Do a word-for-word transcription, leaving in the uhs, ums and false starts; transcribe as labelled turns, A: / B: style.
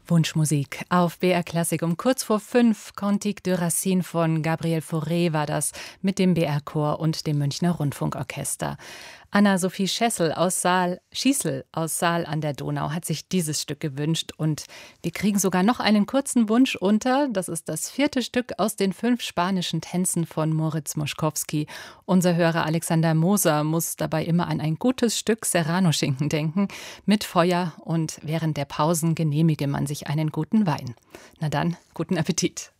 A: Wunschmusik auf B R Klassik um kurz vor fünf. Cantique de Racine von Gabriel Fauré war das mit dem B R-Chor und dem Münchner Rundfunkorchester. Anna-Sophie Schessel aus Saal, Schießel aus Saal an der Donau hat sich dieses Stück gewünscht und wir kriegen sogar noch einen kurzen Wunsch unter. Das ist das vierte Stück aus den fünf spanischen Tänzen von Moritz Moszkowski. Unser Hörer Alexander Moser muss dabei immer an ein gutes Stück Serrano-Schinken denken, mit Feuer, und während der Pausen genehmige man sich einen guten Wein. Na dann, guten Appetit.